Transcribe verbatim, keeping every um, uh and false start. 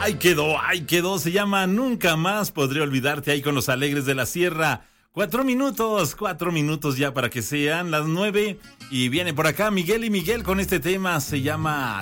Ahí quedó, ahí quedó. Se llama Nunca Más Podré Olvidarte, ahí con los Alegres de la Sierra. Cuatro minutos, cuatro minutos ya para que sean las nueve. Y viene por acá Miguel y Miguel con este tema. Se llama